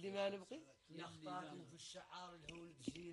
اللي ما نبغي. يخطاكم في الشعار اللي هو البشير